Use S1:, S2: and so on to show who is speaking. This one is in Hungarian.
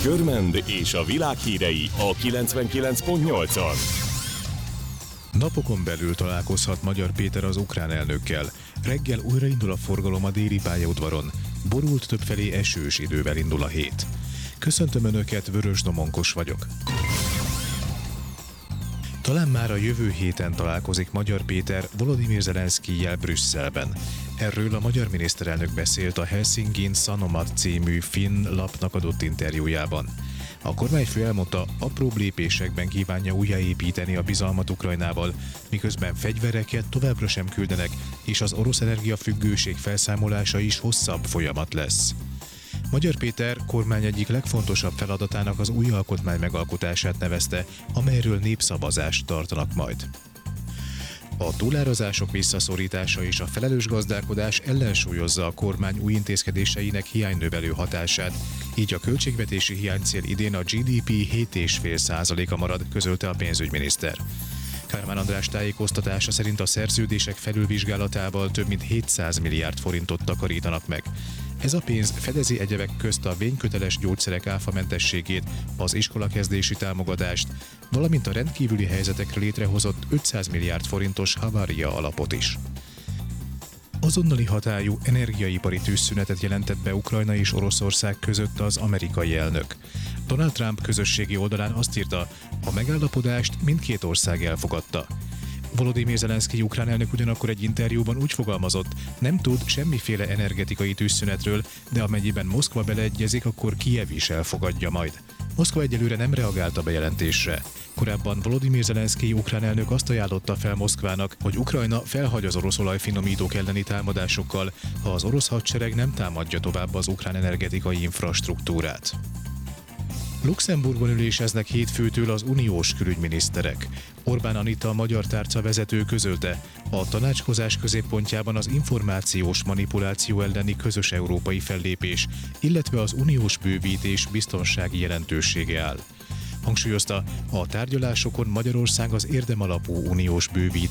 S1: Görmend és a világ hírei a 99.8-on.
S2: Napokon belül találkozhat Magyar Péter az ukrán elnökkel. Reggel újraindul a forgalom a déli pályaudvaron. Borult többfelé esős idővel indul a hét. Köszöntöm Önöket, Vörös Domonkos vagyok. Talán már a jövő héten találkozik Magyar Péter Volodymyr Zelenszkijjel Brüsszelben. Erről a magyar miniszterelnök beszélt a Helsingin Sanomat című finn lapnak adott interjújában. A kormányfő elmondta, apróbb lépésekben kívánja újjáépíteni a bizalmat Ukrajnával, miközben fegyvereket továbbra sem küldenek, és az orosz energiafüggőség felszámolása is hosszabb folyamat lesz. Magyar Péter kormány egyik legfontosabb feladatának az új alkotmány megalkotását nevezte, amelyről népszavazást tartanak majd. A túlárazások visszaszorítása és a felelős gazdálkodás ellensúlyozza a kormány új intézkedéseinek hiánynövelő hatását, így a költségvetési hiánycél idén a GDP 7,5%-a marad, közölte a pénzügyminiszter. Kármán András tájékoztatása szerint a szerződések felülvizsgálatával több mint 700 milliárd forintot takarítanak meg. Ez a pénz fedezi egyebek közt a vényköteles gyógyszerek áfamentességét, az iskolakezdési támogatást, valamint a rendkívüli helyzetekre létrehozott 500 milliárd forintos havária alapot is. Azonnali hatályú energiaipari tűzszünetet jelentett be Ukrajna és Oroszország között az amerikai elnök. Donald Trump közösségi oldalán azt írta, a megállapodást mindkét ország elfogadta. Volodymyr Zelenszkij ukrán elnök ugyanakkor egy interjúban úgy fogalmazott, nem tud semmiféle energetikai tűzszünetről, de amennyiben Moszkva beleegyezik, akkor Kijev is elfogadja majd. Moszkva egyelőre nem reagált a bejelentésre. Korábban Volodymyr Zelenszkij ukrán elnök azt ajánlotta fel Moszkvának, hogy Ukrajna felhagy az orosz olajfinomítók elleni támadásokkal, ha az orosz hadsereg nem támadja tovább az ukrán energetikai infrastruktúrát. Luxemburgban üléseznek hétfőtől az uniós külügyminiszterek. Orbán Anita, a magyar tárca vezető közölte, a tanácskozás középpontjában az információs manipuláció elleni közös európai fellépés, illetve az uniós bővítés biztonsági jelentősége áll. Hangsúlyozta, a tárgyalásokon Magyarország az érdemalapú uniós bővítés